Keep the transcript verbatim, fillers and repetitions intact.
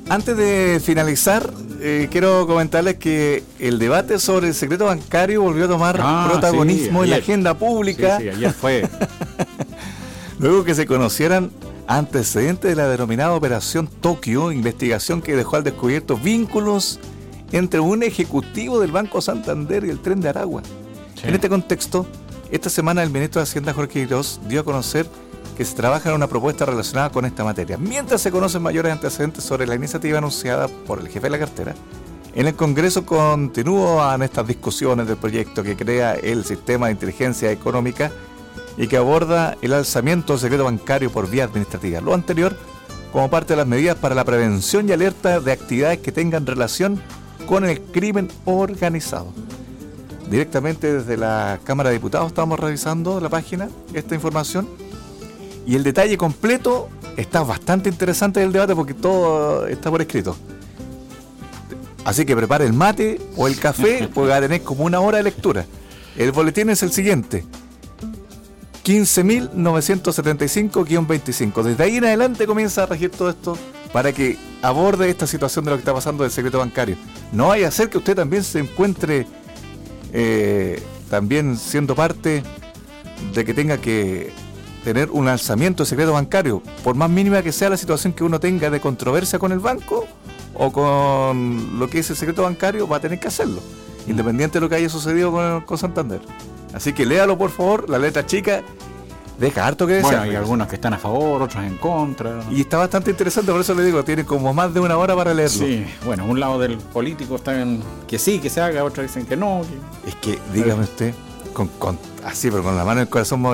Antes de finalizar, eh, quiero comentarles que el debate sobre el secreto bancario volvió a tomar ah, protagonismo sí, en la agenda pública. Sí, sí, ayer fue. Luego que se conocieran antecedentes de la denominada Operación Tokio, investigación que dejó al descubierto vínculos entre un ejecutivo del Banco Santander y el Tren de Aragua. Sí. En este contexto, esta semana el ministro de Hacienda, Jorge Quirós, dio a conocer que se trabaja en una propuesta relacionada con esta materia. Mientras se conocen mayores antecedentes sobre la iniciativa anunciada por el jefe de la cartera, en el Congreso continúan estas discusiones del proyecto que crea el sistema de inteligencia económica y que aborda el alzamiento del secreto bancario por vía administrativa. Lo anterior como parte de las medidas para la prevención y alerta de actividades que tengan relación con el crimen organizado. Directamente desde la Cámara de Diputados estamos revisando la página, esta información. Y el detalle completo está bastante interesante del debate porque todo está por escrito. Así que prepare el mate o el café porque va a tener como una hora de lectura. El boletín es el siguiente: quince mil novecientos setenta y cinco guión veinticinco. Desde ahí en adelante comienza a regir todo esto para que aborde esta situación de lo que está pasando del secreto bancario. No vaya a ser que usted también se encuentre eh, también siendo parte de que tenga que tener un alzamiento de secreto bancario, por más mínima que sea la situación que uno tenga de controversia con el banco o con lo que es el secreto bancario, va a tener que hacerlo, independiente de lo que haya sucedido con, con Santander. Así que léalo, por favor, la letra chica deja harto que desear. Bueno, hay algunos que están a favor, otros en contra. Y está bastante interesante, por eso le digo, tiene como más de una hora para leerlo. Sí, bueno, un lado del político está en que sí, que se haga, otros dicen que no. Que... Es que, dígame usted, con, con, así, pero con la mano en el corazón,